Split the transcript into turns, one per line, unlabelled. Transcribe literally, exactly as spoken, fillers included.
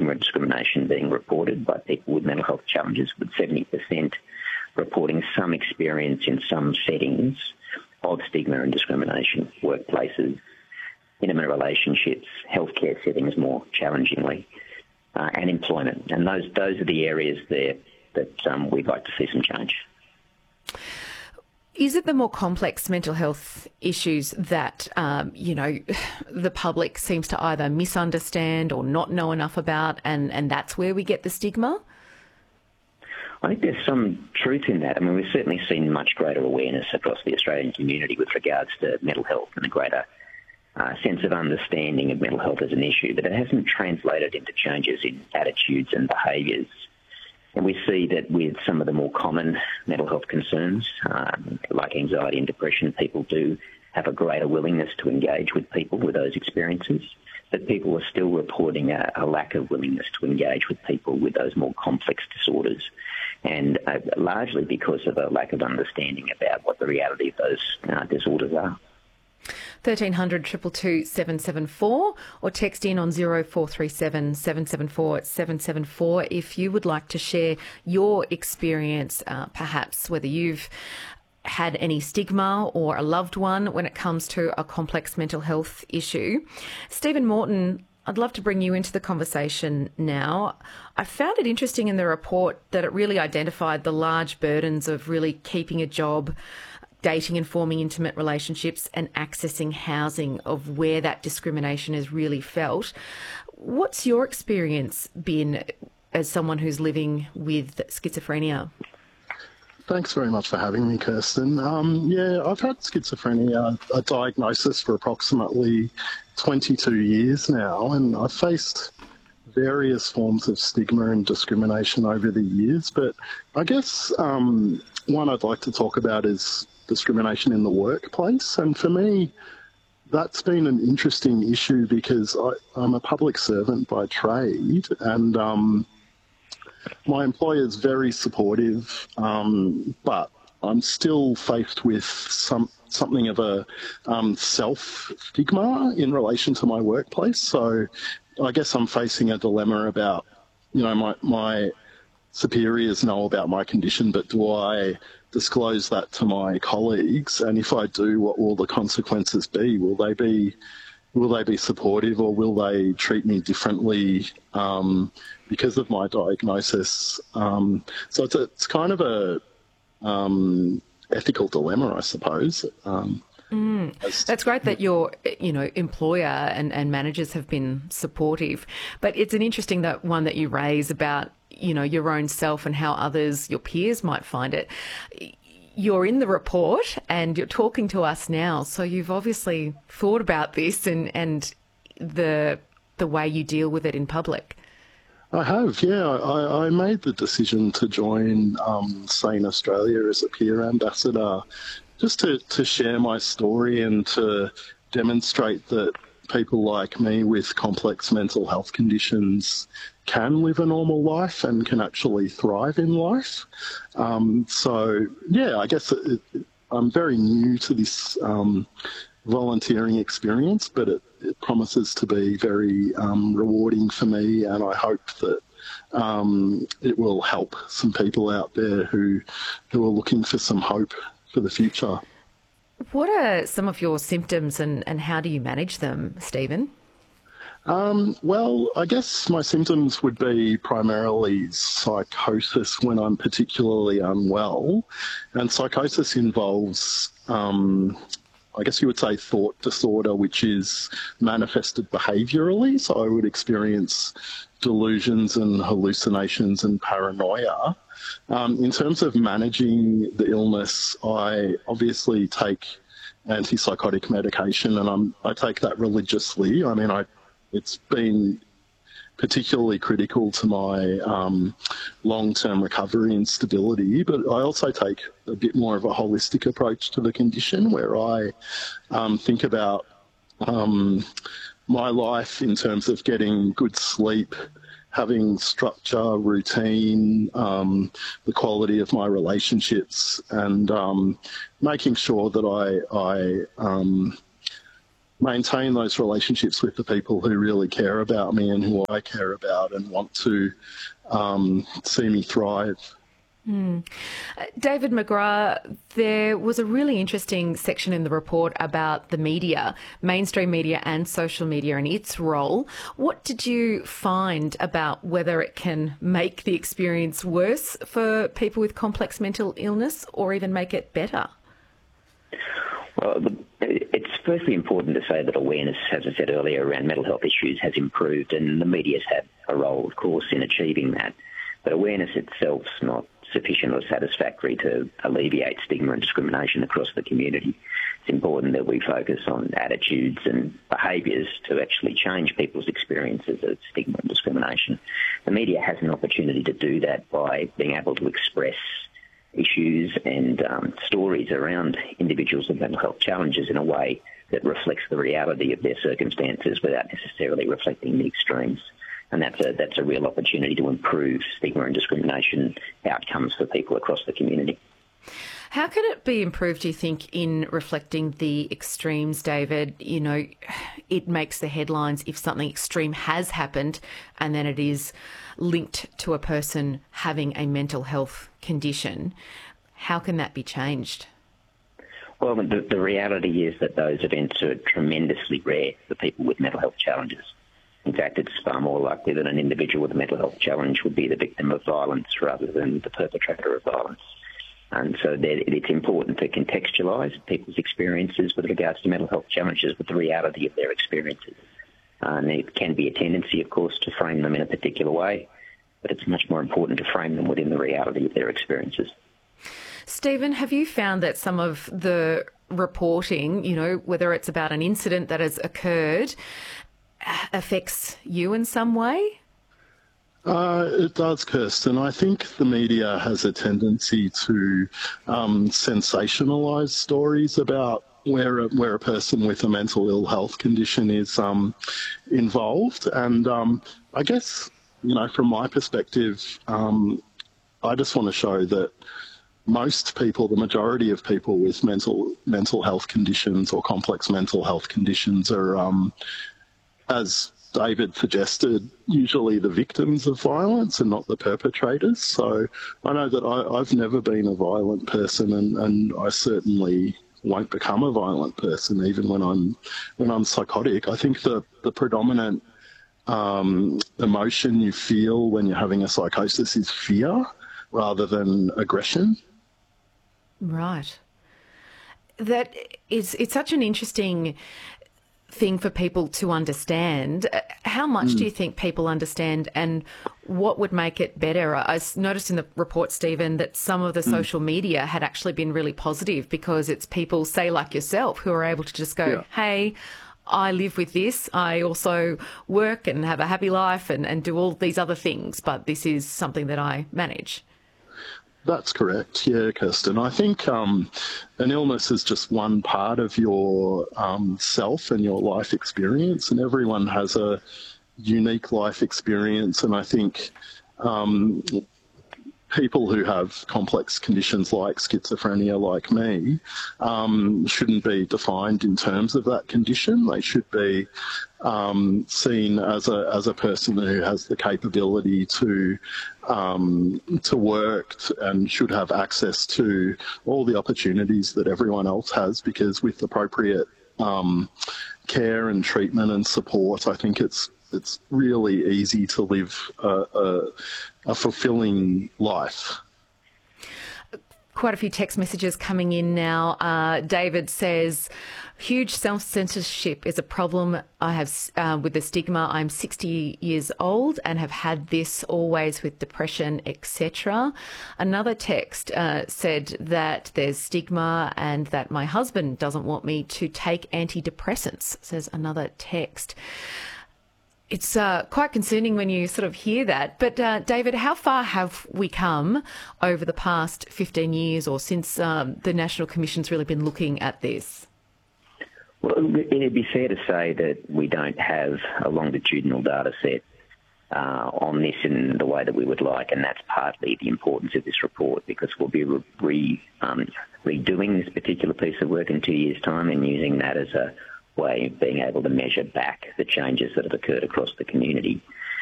stigma and discrimination being reported by people with mental health challenges, with seventy percent reporting some experience in some settings of stigma and discrimination, workplaces, intimate relationships, healthcare settings more challengingly, uh, and employment. And those those are the areas there that um, we'd like to see some change.
Is it the more complex mental health issues that, um, you know, the public seems to either misunderstand or not know enough about, and, and that's where we get the stigma?
I think there's some truth in that. I mean, we've certainly seen much greater awareness across the Australian community with regards to mental health and a greater uh, sense of understanding of mental health as an issue, but it hasn't translated into changes in attitudes and behaviours. And we see that with some of the more common mental health concerns, um, like anxiety and depression, people do have a greater willingness to engage with people with those experiences, but people are still reporting a, a lack of willingness to engage with people with those more complex disorders, and uh, largely because of a lack of understanding about what the reality of those uh, disorders are.
thirteen hundred, two two two, seven seven four or text in on zero four three seven, seven seven four, seven seven four if you would like to share your experience, uh, perhaps whether you've had any stigma or a loved one when it comes to a complex mental health issue. Stephen Morton, I'd love to bring you into the conversation now. I found it interesting in the report that it really identified the large burdens of really keeping a job, dating and forming intimate relationships, and accessing housing, of where that discrimination is really felt. What's your experience been as someone who's living with schizophrenia?
Thanks very much for having me, Kirsten. Um, yeah, I've had schizophrenia, a diagnosis, for approximately twenty-two years now, and I've faced various forms of stigma and discrimination over the years. But I guess um, one I'd like to talk about is discrimination in the workplace. And for me, that's been an interesting issue because I, I'm a public servant by trade, and um, my employer is very supportive, um, but I'm still faced with some something of a um, self-stigma in relation to my workplace. So I guess I'm facing a dilemma about, you know, my, my superiors know about my condition, but do I disclose that to my colleagues? And if I do, what will the consequences be? Will they be will they be supportive, or will they treat me differently um, because of my diagnosis? Um, so it's, a, it's kind of a um, ethical dilemma, I suppose. Um,
Mm. That's great that your, you know, employer and, and managers have been supportive, but it's an interesting that one that you raise about, you know, your own self and how others, your peers, might find it. You're in the report and you're talking to us now, so you've obviously thought about this and, and the the way you deal with it in public.
I have, yeah. I, I made the decision to join um, Sane Australia as a peer ambassador, just to, to share my story and to demonstrate that people like me with complex mental health conditions can live a normal life and can actually thrive in life. Um, so, yeah, I guess it, it, I'm very new to this um, volunteering experience, but it, it promises to be very um, rewarding for me, and I hope that um, it will help some people out there who who are looking for some hope for the future.
What are some of your symptoms and, and how do you manage them, Stephen?
Um, well, I guess my symptoms would be primarily psychosis when I'm particularly unwell. And psychosis involves, um, I guess you would say, thought disorder, which is manifested behaviourally. So I would experience delusions and hallucinations and paranoia. Um, in terms of managing the illness, I obviously take antipsychotic medication, and I'm, I take that religiously. I mean, I, it's been particularly critical to my um, long-term recovery and stability, but I also take a bit more of a holistic approach to the condition, where I um, think about um, my life in terms of getting good sleep, having structure, routine, um, the quality of my relationships, and um, making sure that I, I um, maintain those relationships with the people who really care about me and who I care about and want to um, see me thrive.
Mm. Uh, David McGrath, there was a really interesting section in the report about the media, mainstream media and social media and its role. What did you find about whether it can make the experience worse for people with complex mental illness or even make it better?
Well, it's firstly important to say that awareness, as I said earlier, around mental health issues has improved, and the media's had a role, of course, in achieving that. But awareness itself's not sufficient or satisfactory to alleviate stigma and discrimination across the community. It's important that we focus on attitudes and behaviours to actually change people's experiences of stigma and discrimination. The media has an opportunity to do that by being able to express issues and um, stories around individuals with mental health challenges in a way that reflects the reality of their circumstances without necessarily reflecting the extremes. And that's a, that's a real opportunity to improve stigma and discrimination outcomes for people across the community.
How can it be improved, do you think, in reflecting the extremes, David? You know, it makes the headlines if something extreme has happened and then it is linked to a person having a mental health condition. How can that be changed?
Well, the, the reality is that those events are tremendously rare for people with mental health challenges. In fact, it's far more likely that an individual with a mental health challenge would be the victim of violence rather than the perpetrator of violence. And so it's important to contextualise people's experiences with regards to mental health challenges with the reality of their experiences. And it can be a tendency, of course, to frame them in a particular way, but it's much more important to frame them within the reality of their experiences.
Stephen, have you found that some of the reporting, you know, whether it's about an incident that has occurred, affects you in some way?
Uh, it does, Kirsten. I think the media has a tendency to um, sensationalise stories about where a, where a person with a mental ill health condition is um, involved. And um, I guess, you know, from my perspective, um, I just want to show that most people, the majority of people with mental mental health conditions or complex mental health conditions are, um, as David suggested, usually the victims of violence and not the perpetrators. So I know that I, I've never been a violent person, and, and I certainly won't become a violent person even when I'm when I'm psychotic. I think the, the predominant um, emotion you feel when you're having a psychosis is fear rather than aggression.
Right. That is, it's such an interesting thing for people to understand. How much mm. do you think people understand, and what would make it better? I noticed in the report, Stephen, that some of the mm. social media had actually been really positive because it's people, say like yourself, who are able to just go, yeah. hey, I live with this. I also work and have a happy life and, and do all these other things, but this is something that I manage.
That's correct, yeah, Kirsten. I think um, an illness is just one part of your um, self and your life experience, and everyone has a unique life experience. And I think um, people who have complex conditions like schizophrenia, like me, um, shouldn't be defined in terms of that condition. They should be um, seen as a as a person who has the capability to um, to work and should have access to all the opportunities that everyone else has. Because with appropriate um, care and treatment and support, I think it's it's really easy to live a, a, a fulfilling life.
Quite a few text messages coming in now. Uh, David says, huge self-censorship is a problem I have uh, with the stigma. I'm sixty years old and have had this always with depression, et cetera. Another text uh, said that there's stigma and that my husband doesn't want me to take antidepressants, says another text. It's uh, quite concerning when you sort of hear that. But, uh, David, how far have we come over the past fifteen years or since um, the National Commission's really been looking at this?
Well, it'd be fair to say that we don't have a longitudinal data set uh, on this in the way that we would like, and that's partly the importance of this report, because we'll be re- re, um, redoing this particular piece of work in two years' time and using that as a way of being able to measure back the changes that have occurred across the community.